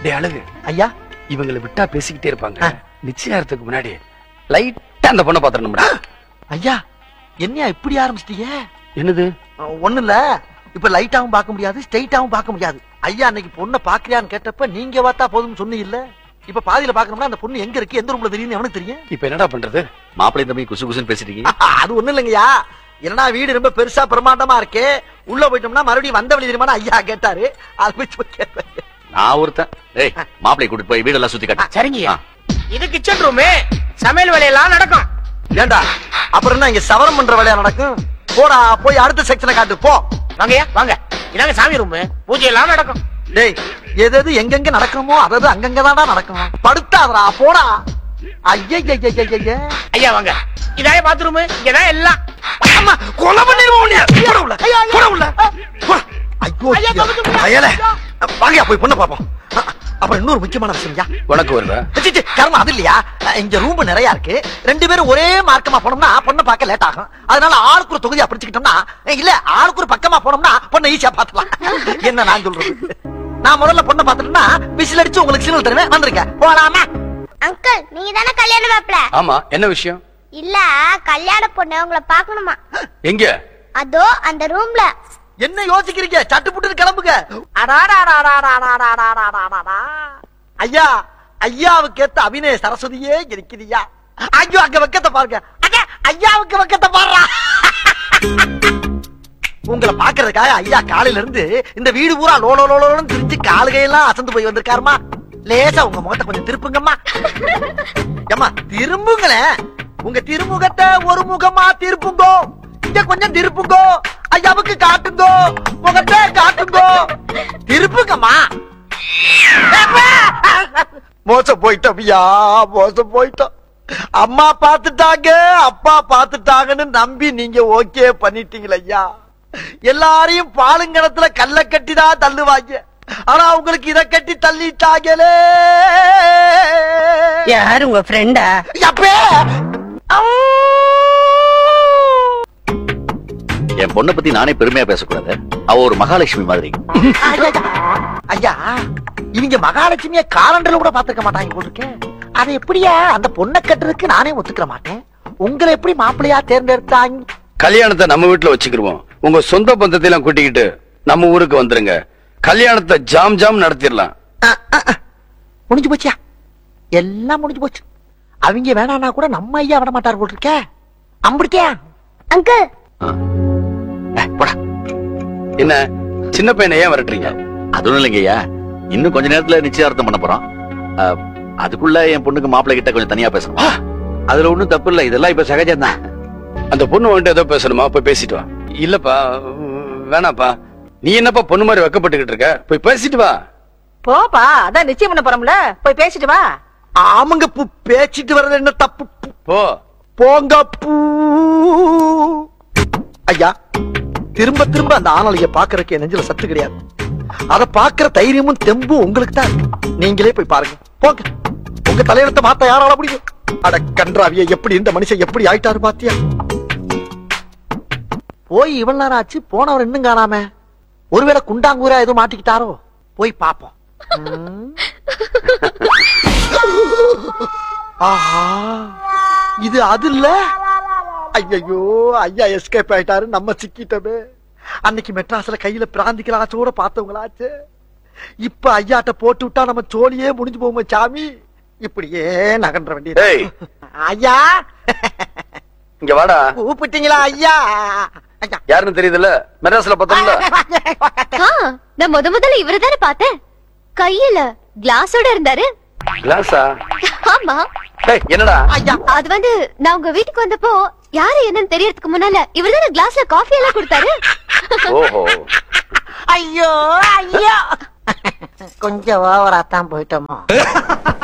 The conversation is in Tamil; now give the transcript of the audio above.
அழகு ஐயா, இவங்களை விட்டா பேசிக்கிட்டே இருப்பாங்க. நிச்சயார்த்தத்துக்கு முன்னாடி லைட்டா அந்த பொண்ணை பாத்துறோம்டா. ஐயா என்னையா இப்படி ஆரம்பிச்சிட்டீங்க? என்னது? ஒண்ணு இல்ல, இப்ப லைட்டாவும் பார்க்க முடியாது, ஸ்ட்ரைட்டாவும் பார்க்க முடியாது. ஐயா அன்னைக்கு பொண்ணை பாக்குறியான்னு கேட்டப்ப நீங்க பார்த்தா போதும் சொன்னீங்கல்ல. இப்ப பாதியில பாக்கணும்னா அந்த பொண்ணு எங்க இருக்கு, எந்த ரூம்ல தெரியும் அவனுக்கு தெரியும். இப்ப என்னடா பண்றது? மாப்பிள்ளை தம்பி குசு குசுன்னு பேசிட்டீங்க. அது ஒண்ணு இல்லைங்கய்யா, என்னன்னா வீடு ரொம்ப பெருசா பிரமாண்டமா இருக்கு, உள்ள போயிட்டோம்னா மறுபடியும் வந்த வழி தெரியுமா ஐயா கேட்டாரு. அது வச்சு கேட்டேன். நான் ஒருத்தன் மாப்பிள்ளை கூட்டிட்டு போய் வீடெல்லாம் சுத்தி காட்டு. சரிங்க. இது கிச்சன் ரூமு, சமையல் வேலையெல்லாம் நடக்கும். ஏண்டா அப்புறம் என்ன இங்க சவரம் பண்ற வேலையா நடக்கும்? போடா போய் அடுத்த செக்ஷனை காட்டு போ. வாங்கய்யா வாங்க, இதாங்க சாமி ரூமு, பூஜை எல்லாம் நடக்கும். டேய் எது எங்கெங்க நடக்கணுமோ அதாவது அங்கங்கதான்டா நடக்கணும். படுத்தாதடா போடா. ஐயா ஐயா வாங்க, இதாய பாத்ரூமு, இங்கதான் எல்லாம். அம்மா கொலை பண்ணிடுவோம். போட உள்ள போட உள்ள. ஐயோ அயலே வாங்கயா போய் பொண்ணு பாப்போம். அப்புறம் இன்னொரு முக்கியமான விஷயம்யா. உனக்கு வருதா? கர்மம் அது இல்லையா, இங்க ரூம் நிறைய இருக்கு, ரெண்டு பேரும் ஒரே மார்க்கமா போனோம்னா பொண்ணை பார்க்க லேட் ஆகும். அதனால ஆளுக்கு ஒரு தொகுதியா பிடிச்சுக்கிட்டோம்னா, இல்ல ஆளுக்கு ஒரு பக்கமா போனோம்னா பொண்ணை ஈஸியா பாத்துக்கலாம். என்ன நான் சொல்றது, நான் முதல்ல பொண்ணை பாத்துட்டேன்னா விசில் அடிச்சு உங்களுக்கு சிக்னல் தருவேன், வந்திருக்கேன் போலாமா? அங்கிள் நீங்க தானே கல்யாண மாப்பிள்ள? ஆமா. என்ன விஷயம்? இல்ல கல்யாண பொண்ணு உங்களை பாக்கணுமா. எங்க? அதோ அந்த ரூம்ல. என்ன யோசிக்கிறீங்க, சட்டு புட்டு கிளம்புங்க. ஐயா ஐயாவுக்கு ஏத்த அபிநய சரஸ்வதியே இருக்கிறியா. ஐயோ அங்க வெக்கத்தை பாருங்க, ஐயாவுக்கு வெக்கத்தை பாடுறா. உங்களை பாக்குறதுக்காக ஐயா காலையில இருந்து இந்த வீடு பூரா லோலோலோன்னு திரிஞ்சு காலுகையெல்லாம் அசந்து போய் வந்திருக்காருமா. லேசா உங்க முகத்தை கொஞ்சம் திருப்புங்கம்மா. ஏம்மா திரும்புங்களேன், உங்க திருமுகத்தை ஒரு முகமா திருப்புங்கோ. இங்க கொஞ்சம் திருப்புங்கோ, ஐயாவுக்கு காட்டுங்கோ, முகத்தை காட்டுங்கோ, திருப்புங்கம்மா. மோசம் போயிட்டோம் ஐயா, மோசம் போயிட்டோம். அம்மா பாத்துட்டாங்க அப்பா பாத்துட்டாங்கன்னு நம்பி நீங்க ஓகே பண்ணிட்டீங்களா ஐயா. எல்லாரையும் பாலுங்கணத்துல கல்ல கட்டிதான் தள்ளுவாங்க, ஆனா உங்களுக்கு இத கட்டி தள்ளிட்டாங்களே. யாரு உங்க ஃப்ரெண்டா? என் பொண்ணை பத்தி நானே பெருமையா பேசக்கூடாது, அவ ஒரு மகாலட்சுமி மாதிரி. ஐயா இவங்க மகாலட்சுமிய காலண்டர்ல கூட பாத்துக்க மாட்டாங்க போட்டுருக்கேன். அதை எப்படியா அந்த பொண்ணை கட்டுறதுக்கு நானே ஒத்துக்கிற மாட்டேன். உங்களை எப்படி மாப்பிள்ளையா தேர்ந்தெடுத்தாங்க? கல்யாணத்தை நம்ம வீட்டுல வச்சுக்கிருவோம், உங்க சொந்த பந்தத்தை எல்லாம் கூட்டிக்கிட்டு நம்ம ஊருக்கு வந்துருங்க, கல்யாணத்தை ஜாம் ஜாம் நடத்திடலாம். முடிஞ்சு போச்சியா, எல்லாம் முடிஞ்சு போச்சு. அவங்க வேணான்னா கூட நம்ம ஐயா விட மாட்டார் போட்டிருக்க. அம்பிடிக்கா அங்கிள் என்ன சின்ன பையனை ஏன் வரட்டுறீங்க? அதுவும் இல்லைங்கய்யா, இன்னும் கொஞ்ச நேரத்துல நிச்சயார்த்தம் பண்ண போறோம். அதுக்குள்ள என் பொண்ணுக்கு மாப்பிள்ளை கிட்ட கொஞ்சம் தனியா பேசணும். அதுல ஒண்ணும் தப்பு இல்ல, இதெல்லாம் இப்ப சகஜம்தான். அந்த பொண்ணு வந்துட்டு ஏதோ பேசணுமா, போய் பேசிட்டு வா. இல்லப்பா வேணாப்பா, நீ என்னப்பா பொண்ணு மாதிரி வெக்கப்பட்டுக்கிட்டு இருக்க, போய் பேசிட்டு வா. போப்பா, அதான் நிச்சயம் பண்ண போறோம்ல, போய் பேசிட்டு வா. ஆமாங்க பூ, பேசிட்டு வர்றது என்ன தப்பு? போ போங்க பூ. ஐயா திரும்ப திரும்ப அந்த ஆணலைய பாக்குறதுக்கு நெஞ்சில சத்து கிடையாது. அத பாக்குற தைரியமும் தெம்பும் உங்களுக்கு தான் இருக்கு. நீங்களே போய் பாருங்க போங்க. உங்க தலையெழுத்த மாத்த யாரால முடியும்? அட கன்றாவிய, எப்படி இந்த மனுஷன் எப்படி ஆயிட்டாரு பாத்தியா? போய் இவ்வளவு நேரம் ஆச்சு, போனவர் இன்னும் காணாம. ஒருவேளை குண்டாங்கூரா எதுவும் மாட்டிக்கிட்டாரோ, போய் பாப்போம். ஆஹா இது அது இல்ல. ஐயோ ஐயா எஸ்கேப் ஆயிட்டாரு, நம்ம சிக்கிட்டமே. அன்னைக்கு மெட்ராஸ்ல கையில பிராந்திகளாச்சோட பார்த்தவங்களாச்சு. இப்ப ஐயாட்ட போட்டு விட்டா நம்ம சோழியே முடிஞ்சு போவோமே சாமி. இப்படியே நகன்ற வேண்டியது. ஐயா இங்க வாடா. கூப்பிட்டீங்களா ஐயா? யாருன்னு தெரியுதுல்ல, மெட்ராஸ்ல பார்த்தோம்ல. நான் முதல்ல இவரை தானே பார்த்தேன், கையில கிளாஸோட இருந்தாரு. கிளாஸா? ஆமா. என்னடா? அது வந்து நான் உங்க வீட்டுக்கு வந்தப்போ யாரு என்னன்னு தெரியறதுக்கு முன்னால இவர்தான கிளாஸ்ல காஃபி எல்லாம் கொடுத்தாரு. ஓஹோ. ஐயோ ஐயோ, கொஞ்சம் ஓவரா தான் போயிட்டோமோ.